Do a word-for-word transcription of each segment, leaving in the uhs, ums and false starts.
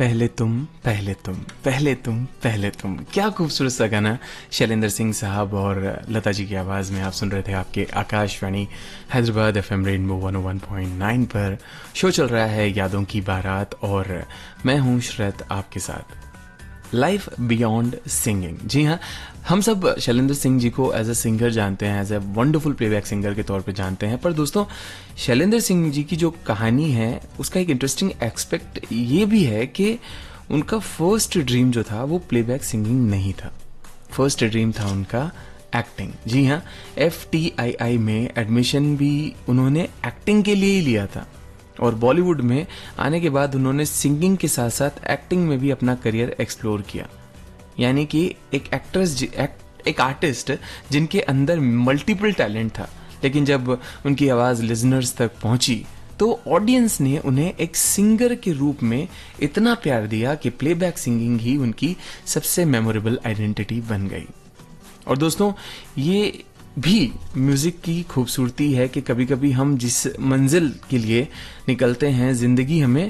पहले तुम पहले तुम पहले तुम पहले तुम, क्या खूबसूरत सा गाना शैलेंद्र सिंह साहब और लता जी की आवाज़ में आप सुन रहे थे आपके Akashvani Hyderabad FM rainbow one ओ वन पॉइंट नाइन पर। शो चल रहा है यादों की बारात और मैं हूं शरत आपके साथ। लाइफ बियॉन्ड सिंगिंग, जी हाँ, हम सब शैलेंद्र सिंह जी को एज अ सिंगर जानते हैं, as a wonderful playback singer के तौर पे जानते हैं। पर दोस्तों, शैलेंद्र सिंह जी की जो कहानी है उसका एक इंटरेस्टिंग एस्पेक्ट ये भी है कि उनका फर्स्ट ड्रीम जो था वो प्लेबैक सिंगिंग नहीं था। फर्स्ट ड्रीम था उनका एक्टिंग। जी हाँ, एफ टी आई आई में एडमिशन भी उन्होंने एक्टिंग के लिए ही लिया था और बॉलीवुड में आने के बाद उन्होंने सिंगिंग के साथ साथ एक्टिंग में भी अपना करियर एक्सप्लोर किया। यानी कि एक एक्ट्रेस एक, एक आर्टिस्ट जिनके अंदर मल्टीपल टैलेंट था, लेकिन जब उनकी आवाज़ लिजनर्स तक पहुंची तो ऑडियंस ने उन्हें एक सिंगर के रूप में इतना प्यार दिया कि प्लेबैक सिंगिंग ही उनकी सबसे मेमोरेबल आइडेंटिटी बन गई। और दोस्तों, ये भी म्यूजिक की खूबसूरती है कि कभी कभी हम जिस मंजिल के लिए निकलते हैं, जिंदगी हमें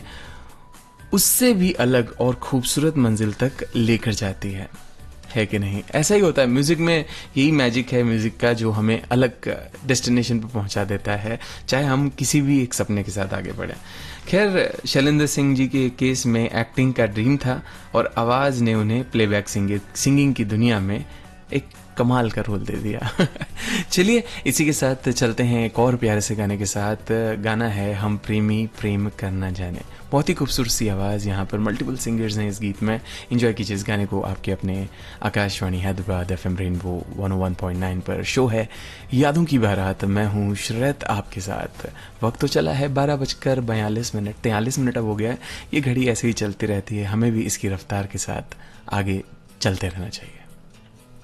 उससे भी अलग और खूबसूरत मंजिल तक लेकर जाती है है कि नहीं? ऐसा ही होता है म्यूजिक में, यही मैजिक है म्यूजिक का जो हमें अलग डेस्टिनेशन पर पहुंचा देता है, चाहे हम किसी भी एक सपने के साथ आगे बढ़े। खैर, शैलेंद्र सिंह जी के केस में एक्टिंग का ड्रीम था और आवाज ने उन्हें प्लेबैक सिंगिंग सिंगिंग की दुनिया में एक कमाल का रोल दे दिया। चलिए, इसी के साथ चलते हैं एक और प्यारे से गाने के साथ। गाना है हम प्रेमी प्रेम करना जाने। बहुत ही खूबसूरत सी आवाज़, यहाँ पर मल्टीपल सिंगर्स हैं इस गीत में। एंजॉय कीजिए इस गाने को आपके अपने Akashvani Hyderabad FM rainbow one ओ वन पॉइंट नाइन पर। शो है यादों की बारात, मैं हूँ शरत आपके साथ। वक्त तो चला है बारह बजकर बयालीस मिनट तैंतालीस मिनट अब हो गया है। ये घड़ी ऐसे ही चलती रहती है, हमें भी इसकी रफ्तार के साथ आगे चलते रहना चाहिए।